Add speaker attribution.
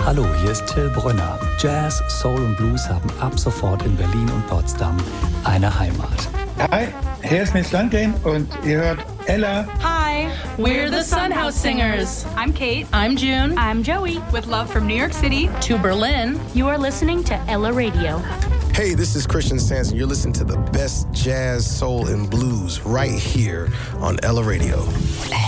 Speaker 1: Hallo, hier ist Till Brünner. Jazz, Soul und Blues haben ab sofort in Berlin und Potsdam eine Heimat.
Speaker 2: Hi, hier ist Miss Lundgren und ihr hört Ella.
Speaker 3: Hi, we're the Sunhouse Singers.
Speaker 4: I'm Kate.
Speaker 3: I'm June.
Speaker 4: I'm Joey.
Speaker 3: With love from New York City to Berlin.
Speaker 5: You are listening to Ella Radio.
Speaker 6: Hey, this is Christian Sanson. You're listening to the best jazz, soul, and blues right here on Ella Radio.